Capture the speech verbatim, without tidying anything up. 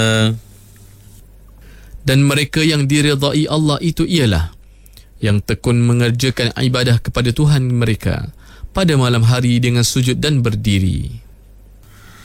Dan mereka yang diridai Allah itu ialah yang tekun mengerjakan ibadah kepada Tuhan mereka pada malam hari dengan sujud dan berdiri.